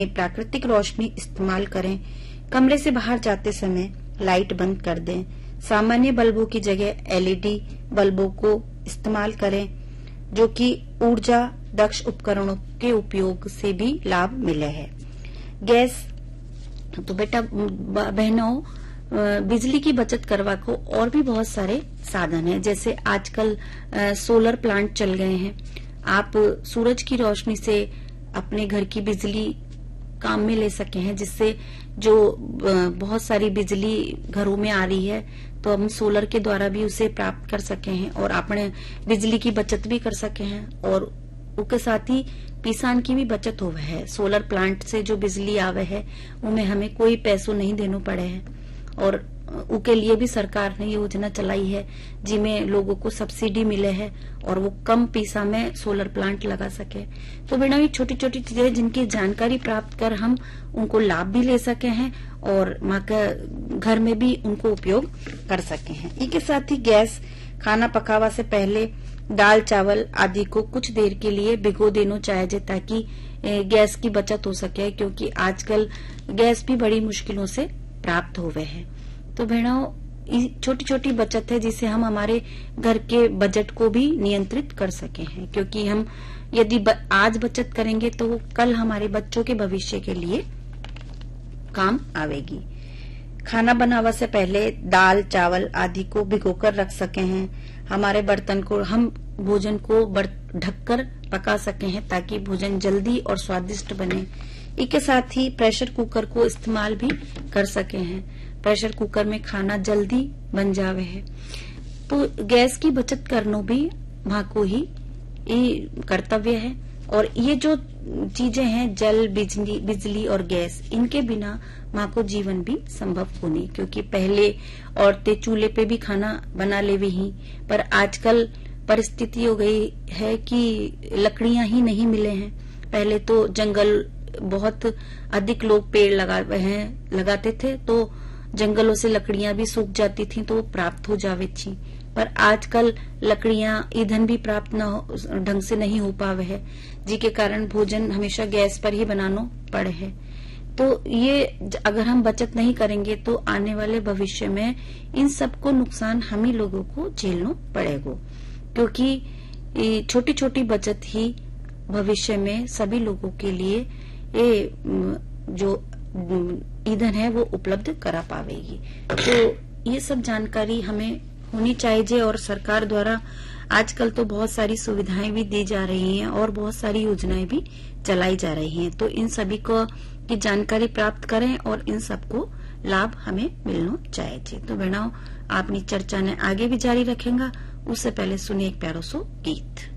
प्राकृतिक रोशनी इस्तेमाल करें। कमरे से बाहर जाते समय लाइट बंद कर दें। सामान्य बल्बों की जगह एलईडी बल्बों को इस्तेमाल करें, जो कि ऊर्जा दक्ष उपकरणों के उपयोग से भी लाभ मिले है। गैस तो बेटा बहनों, बिजली की बचत करवा को और भी बहुत सारे साधन हैं, जैसे आजकल सोलर प्लांट चल गए हैं। आप सूरज की रोशनी से अपने घर की बिजली काम में ले सके हैं, जिससे जो बहुत सारी बिजली घरों में आ रही है तो हम सोलर के द्वारा भी उसे प्राप्त कर सके हैं और अपने बिजली की बचत भी कर सके हैं। और उसके साथ ही किसान की भी बचत होवे है। सोलर प्लांट से जो बिजली आवे है उनमें हमें कोई पैसों नहीं देना पड़े है और उनके लिए भी सरकार ने योजना चलाई है जिसमें लोगों को सब्सिडी मिले है और वो कम पैसा में सोलर प्लांट लगा सके। तो बेटा ये छोटी छोटी चीजें जिनकी जानकारी प्राप्त कर हम उनको लाभ भी ले सके हैं और माँ के घर में भी उनको उपयोग कर सके हैं। इसके साथ ही गैस खाना पकावा से पहले दाल चावल आदि को कुछ देर के लिए भिगो देना चाहिए ताकि गैस की बचत हो सके, क्योंकि आजकल गैस भी बड़ी मुश्किलों से प्राप्त हुए हैं। तो बहनों छोटी छोटी बचत है जिससे हम हमारे घर के बजट को भी नियंत्रित कर सके हैं, क्योंकि हम यदि आज बचत करेंगे तो वो कल हमारे बच्चों के भविष्य के लिए काम आवेगी। खाना बनावा से पहले दाल चावल आदि को भिगोकर रख सके हैं। हमारे बर्तन को हम भोजन को ढककर पका सके हैं ताकि भोजन जल्दी और स्वादिष्ट बने। इसके साथ ही प्रेशर कुकर को इस्तेमाल भी कर सके हैं। प्रेशर कुकर में खाना जल्दी बन जावे है। तो गैस की बचत करना भी माँ को ही कर्तव्य है। और ये जो चीजें हैं जल बिजली और गैस, इनके बिना माँ को जीवन भी संभव हो नहीं, क्योंकि पहले औरतें चूल्हे पे भी खाना बना लेवे ही, पर आजकल परिस्थिति हो गई है कि लकड़ियां ही नहीं मिले हैं। पहले तो जंगल बहुत अधिक लोग पेड़ लगाते थे तो जंगलों से लकड़ियां भी सूख जाती थी तो वो प्राप्त हो जावे थी, पर आजकल लकड़ियां ईंधन भी प्राप्त ढंग से नहीं हो पावे है, जिसके कारण भोजन हमेशा गैस पर ही बनाना पड़े है। तो ये अगर हम बचत नहीं करेंगे तो आने वाले भविष्य में इन सबको नुकसान हम ही लोगों को झेलना पड़ेगा, क्योंकि छोटी छोटी बचत ही भविष्य में सभी लोगों के लिए ये जो ईंधन है वो उपलब्ध करा पावेगी। तो ये सब जानकारी हमें होनी चाहिए और सरकार द्वारा आजकल तो बहुत सारी सुविधाएं भी दी जा रही हैं और बहुत सारी योजनाएं भी चलाई जा रही हैं। तो इन सभी को की जानकारी प्राप्त करें और इन सबको लाभ हमें मिलना चाहिए। तो बहनों, अपनी चर्चा ने आगे भी जारी रखेंगे, उससे पहले सुनिए एक प्यारा सो गीत।